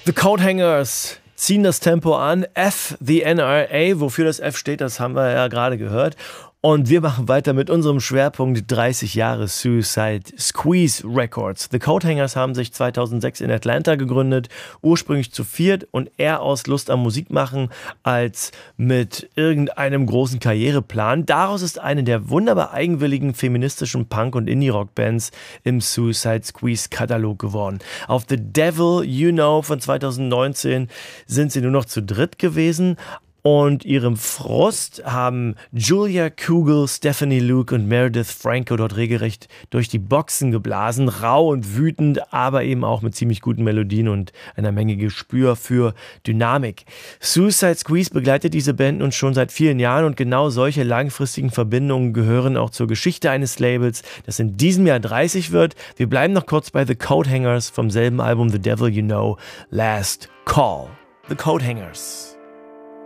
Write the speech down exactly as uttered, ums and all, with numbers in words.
The Coathangers ziehen das Tempo an. F, the N R A, wofür das F steht, das haben wir ja gerade gehört. Und wir machen weiter mit unserem Schwerpunkt dreißig Jahre Suicide Squeeze Records. The Coathangers haben sich zweitausendsechs in Atlanta gegründet, ursprünglich zu viert und eher aus Lust am Musikmachen als mit irgendeinem großen Karriereplan. Daraus ist eine der wunderbar eigenwilligen feministischen Punk- und Indie-Rock-Bands im Suicide Squeeze-Katalog geworden. Auf The Devil You Know von zweitausendneunzehn sind sie nur noch zu dritt gewesen. Und ihrem Frust haben Julia Kugel, Stephanie Luke und Meredith Franco dort regelrecht durch die Boxen geblasen. Rau und wütend, aber eben auch mit ziemlich guten Melodien und einer Menge Gespür für Dynamik. Suicide Squeeze begleitet diese Band nun schon seit vielen Jahren und genau solche langfristigen Verbindungen gehören auch zur Geschichte eines Labels, das in diesem Jahr dreißig wird. Wir bleiben noch kurz bei The Coathangers vom selben Album The Devil You Know, Last Call. The Coathangers.